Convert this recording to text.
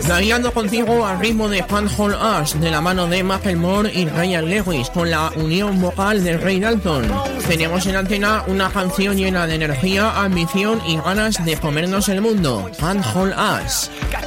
Bailando contigo al ritmo de Can't Hold Us, de la mano de Macklemore y Ryan Lewis, con la unión vocal de Ray Dalton. Tenemos en antena una canción llena de energía, ambición y ganas de comernos el mundo. Can't Hold Us.